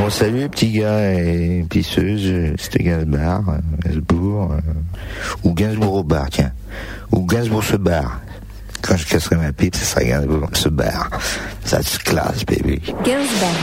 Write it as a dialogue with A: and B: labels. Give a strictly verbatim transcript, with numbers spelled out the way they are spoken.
A: Bon, salut les petits gars et pisseuses, c'était Gainsbourg, euh, Gainsbourg, euh, ou Gainsbourg au bar, tiens. Ou Gainsbourg se barre. Quand je casserai ma pipe, ce sera Gainsbourg se barre. Ça se classe, baby.
B: Gainsbourg.